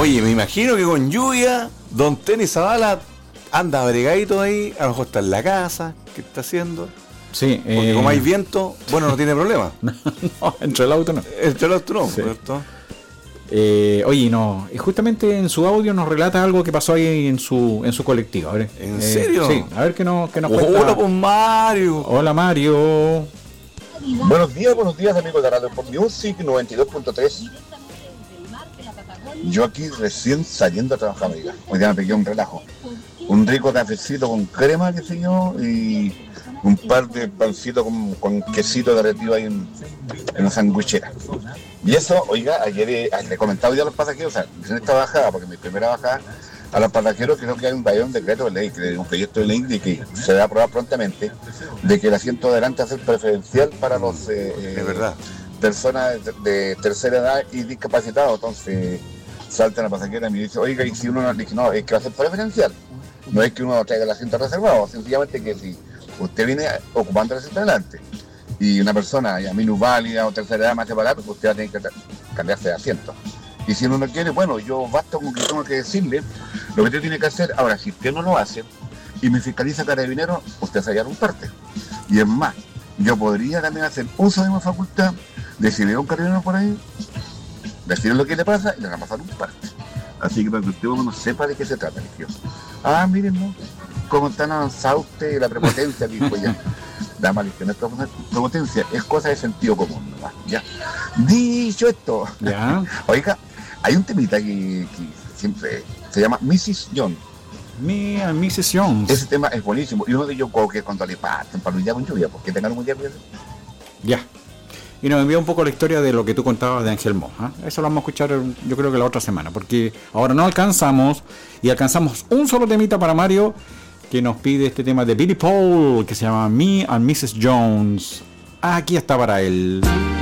Oye, me imagino que con lluvia, don Tenis Zavala anda abrigadito ahí, a lo mejor está en la casa, ¿qué está haciendo? Sí. Porque como hay viento, bueno, no tiene problema. No, entre el auto no. Entre el auto no, Sí. ¿cierto? Oye, no, y justamente en su audio nos relata algo que pasó ahí en su colectivo. A ver, ¿En serio? Sí, a ver qué nos cuenta. Hola, pues Mario. Hola, Mario. Buenos días amigos de Radio Pop Music 92.3. Yo aquí recién saliendo a trabajar, amiga. Hoy día me pegué un relajo. Un rico cafecito con crema, qué sé yo, y un par de pancitos con quesito derretido ahí en la sandwichera. Y eso, oiga, ayer le he comentado ya a los pasajeros, o sea, en esta bajada, porque mi primera bajada, a los pasajeros creo que hay un decreto de ley, un proyecto de ley de que se va a aprobar prontamente, de que el asiento de adelante va a ser preferencial para los Es verdad. personas de tercera edad y discapacitados. Entonces saltan a la pasajera y me dice, oiga, y si uno no, dice, no, es que va a ser preferencial, no es que uno traiga el asiento reservado, sencillamente que si usted viene ocupando el asiento de adelante y una persona ya minusválida o tercera edad más separada, pues usted va a tener que cambiarse de asiento. Y si uno no quiere, bueno, yo basta con que tengo que decirle lo que usted tiene que hacer. Ahora, si usted no lo hace y me fiscaliza Carabineros, usted se hallará un parte. Y es más, yo podría también hacer uso de mi facultad, decirle a un carabinero por ahí, decirle lo que le pasa y le van a pasar un parte. Así que para que usted no sepa de qué se trata, dije yo. Ah, miren, ¿no? Cómo tan avanzado usted, la prepotencia, dijo ya. Dama, que no es prepotencia, es cosa de sentido común nomás, ya. Dicho esto, Ya. oiga, hay un temita que siempre se llama Mrs. John. Mi sesión. Ese tema es buenísimo. Y uno de ellos como que cuando le parten para un día con lluvia, porque tengan un día con lluvia. Ya. Y nos envía un poco la historia de lo que tú contabas de Ángel Mo. Eso lo vamos a escuchar yo creo que la otra semana, porque ahora no alcanzamos, y alcanzamos un solo temita para Mario, que nos pide este tema de Billy Paul, que se llama Me and Mrs. Jones. Aquí está para él.